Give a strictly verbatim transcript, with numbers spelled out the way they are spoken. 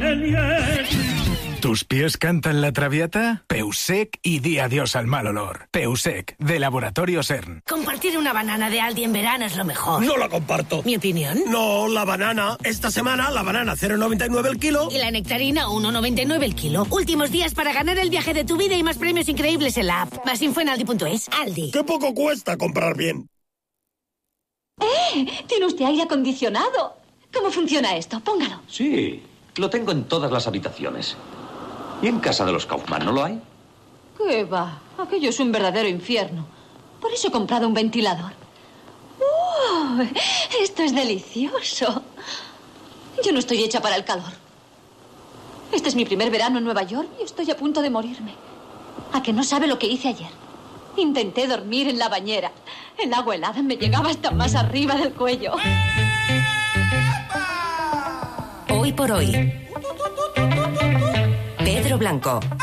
¿Tus pies cantan la traviata? Peusec y di adiós al mal olor. Peusec, de Laboratorio CERN. Compartir una banana de Aldi en verano es lo mejor. No la comparto. ¿Mi opinión? No, la banana. Esta semana la banana cero coma noventa y nueve el kilo. Y la nectarina uno coma noventa y nueve el kilo. Últimos días para ganar el viaje de tu vida y más premios increíbles en la app. Más info en aldi punto es. Aldi. ¡Qué poco cuesta comprar bien! ¡Eh! ¿Tiene usted aire acondicionado? ¿Cómo funciona esto? Póngalo. Sí, lo tengo en todas las habitaciones. ¿Y en casa de los Kaufman no lo hay? ¿Qué va? Aquello es un verdadero infierno. Por eso he comprado un ventilador. ¡Uh! Esto es delicioso. Yo no estoy hecha para el calor. Este es mi primer verano en Nueva York y estoy a punto de morirme. ¿A que no sabe lo que hice ayer? Intenté dormir en la bañera. El agua helada me llegaba hasta más arriba del cuello. Hoy por hoy. Pedro Blanco.